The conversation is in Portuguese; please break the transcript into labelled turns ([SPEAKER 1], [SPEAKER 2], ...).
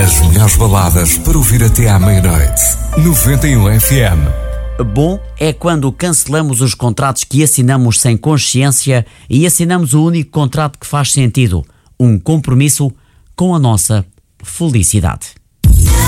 [SPEAKER 1] As melhores baladas para ouvir até à meia-noite. 91 FM.
[SPEAKER 2] Bom é quando cancelamos os contratos que assinamos sem consciência e assinamos o único contrato que faz sentido, um compromisso com a nossa felicidade.